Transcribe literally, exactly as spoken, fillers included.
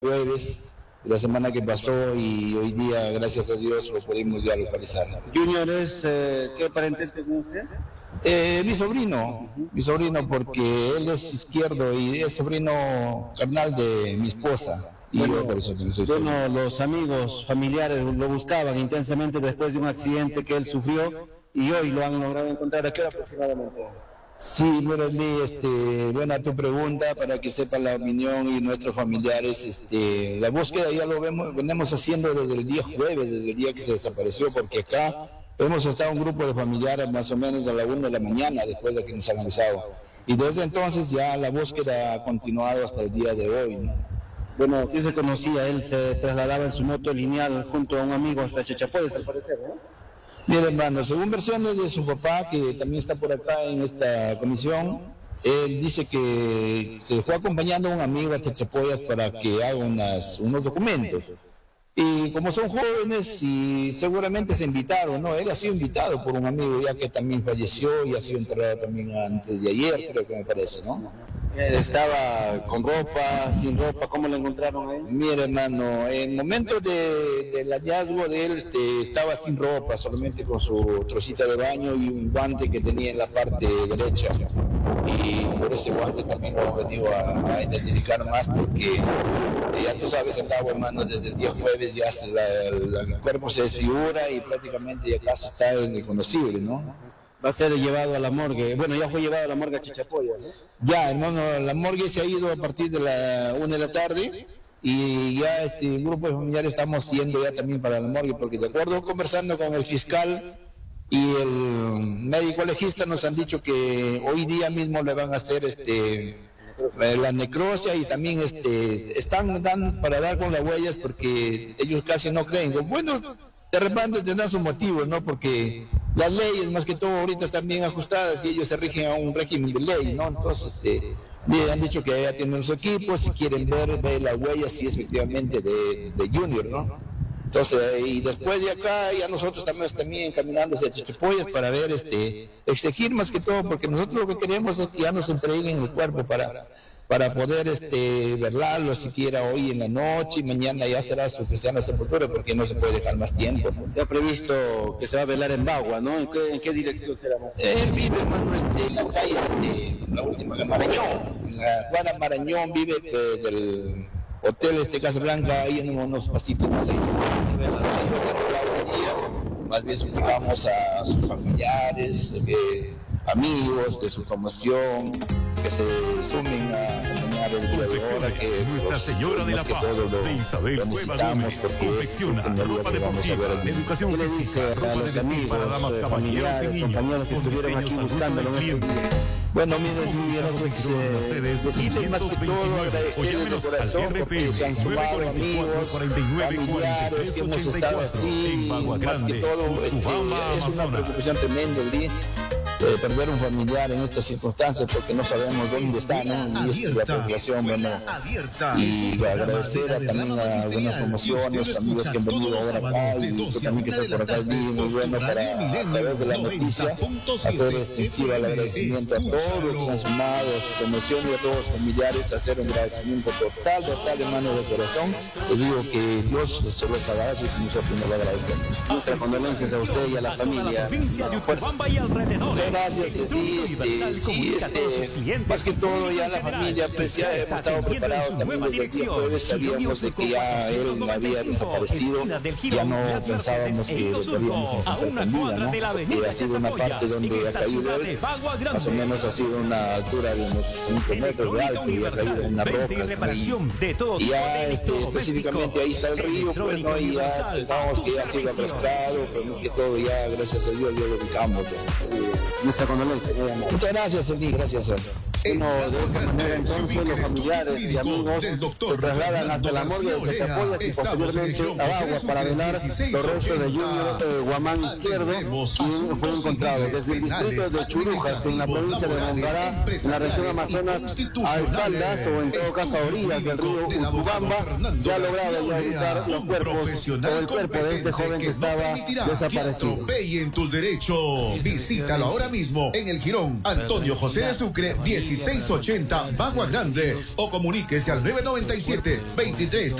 jueves de la semana que pasó y hoy día, gracias a Dios, lo pudimos ya localizar. Junior es, eh, ¿qué parentesco es usted? Eh, mi sobrino, mi sobrino porque él es izquierdo y es sobrino carnal de mi esposa. Y Bueno, yo por eso que soy bueno, sobrino. los amigos, familiares lo buscaban intensamente después de un accidente que él sufrió y hoy lo han logrado encontrar. ¿A qué hora aproximadamente? Sí, bueno, Lee, este, buena tu pregunta para que sepan la opinión y nuestros familiares. Este, la búsqueda ya lo vemos, venimos haciendo desde el día jueves, desde el día que se desapareció, porque acá hemos estado un grupo de familiares más o menos a la una de la mañana después de que nos han avisado. Y desde entonces ya la búsqueda ha continuado hasta el día de hoy, ¿no? Bueno, ¿quién se conocía? Él se trasladaba en su moto lineal junto a un amigo hasta Chachapoyas, al parecer, ¿no? Mira, hermano, según versiones de su papá, que también está por acá en esta comisión, él dice que se fue acompañando a un amigo a Chachapoyas para que haga unas, unos documentos. Y como son jóvenes y seguramente se invitaron, ¿no? Él ha sido invitado por un amigo ya que también falleció y ha sido enterrado también antes de ayer, creo que me parece, ¿no? Estaba con ropa, sin ropa, ¿cómo lo encontraron ahí? Mira, hermano, en momentos de, del hallazgo de él este, estaba sin ropa, solamente con su trocita de baño y un guante que tenía en la parte derecha. Y por ese guante también lo hemos venido a, a identificar más porque eh, ya tú sabes, el agua, hermano, desde el día jueves ya se la, la, el cuerpo se desfigura y prácticamente ya casi está irreconocible, ¿no? Va a ser llevado a la morgue. Bueno, ya fue llevado a la morgue a Chachapoyas, ¿no? Ya, hermano, la morgue se ha ido a partir de la una de la tarde y ya este grupo de familiares estamos yendo ya también para la morgue porque de acuerdo conversando con el fiscal y el médico legista nos han dicho que hoy día mismo le van a hacer este la necropsia y también este están dan para dar con las huellas porque ellos casi no creen. Bueno, de repente tendrán sus motivos, ¿no? Porque las leyes, más que todo, ahorita están bien ajustadas y ellos se rigen a un régimen de ley, ¿no? Entonces, este, le han dicho que ya tienen su equipo, si quieren ver, ver las huellas, si es efectivamente de, de Junior, ¿no? Entonces, y después de acá, ya nosotros también también caminando hacia Chachapoyas para ver, este, exigir más que todo, porque nosotros lo que queremos es que ya nos entreguen el cuerpo para... para poder este, velarlo siquiera hoy en la noche y mañana ya será su cristiana sepultura porque no se puede dejar más tiempo, ¿no? Se ha previsto que se va a velar en Bagua, ¿no? ¿En qué, en qué dirección será? Él vive, hermano, este, en la calle, este, la última, Marañón, en la cuadra Marañón, vive eh, del hotel este Casablanca, ahí en unos pasitos más ahí. Más bien suplicamos a sus familiares, eh, amigos de su formación, que se sumen a acompañar el día de ahora, que Nuestra Señora de la Paz de Isabel Cueva Gómez confecciona ropa deportiva de educación física, ropa de vestir para damas, caballeros y niños con diseños al gusto del cliente. Bueno, miren, gracias, eh, decirles más que todo, agradecerles de corazón porque se han sumado amigos, familiares que hemos estado así, más que todo, este, es una preocupación tremenda el día. Eh, perder un familiar en estas circunstancias porque no sabemos dónde está, ¿no? Y es la preocupación, bueno, y agradecer a, también a algunas promociones, amigos que han venido ahora acá y yo también que estoy por acá, muy bueno para a través de la noticia hacer extensiva el agradecimiento a todos los que se han sumado, a su promoción y a todos los familiares, hacer un agradecimiento total, total, hermano, de corazón. Les digo que Dios se lo pagará y nosotros nos lo agradecemos. Nuestras condolencias a usted y a la familia. Gracias, sí, este, sí, este, más que todo ya la familia, pues ya hemos estado preparados también desde el día jueves, sabíamos de que ya él había desaparecido, ya no pensábamos que lo podíamos encontrar con vida, ¿no? Porque ha sido una parte donde ha caído él, más o menos ha sido una altura de unos cinco metros de alto y ha caído en una roca, y, y ya este, específicamente ahí está el río, pues no, y ya pensábamos que ya se iba arrastrado, pero más que todo ya, gracias a Dios, ya lo ubicamos, ¿no? Nuestra condolencia. Muchas gracias, Eli, gracias. Bueno, de esta manera entonces los familiares y amigos se trasladan hasta la morgue de Chachapoyas y posteriormente a Bagua para velar los restos de Junior eh, Guamán Izquierdo, quien fue encontrado desde el distrito de Churujas, en la provincia de Mongará, en la región Amazonas, a espaldas o en todo caso a orillas del río Utubamba, ya ha logrado ya evitar los cuerpos o el cuerpo de este joven que estaba desaparecido. En tus derechos. Visítalo ahora mismo en el Jirón Antonio José de Sucre dieciséis. dieciséis ochenta Bagua Grande o comuníquese al nueve noventa y siete veintitrés